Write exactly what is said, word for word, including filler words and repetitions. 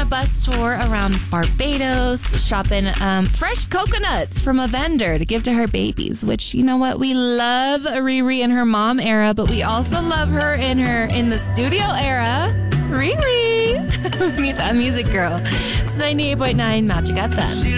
bus tour around Barbados, shopping um, fresh coconuts from a vendor to give to her babies, which, you know what? We love Riri in her mom era, but we also love her in her in the studio era. Riri! Meet that music girl. It's ninety-eight point nine Magic F M.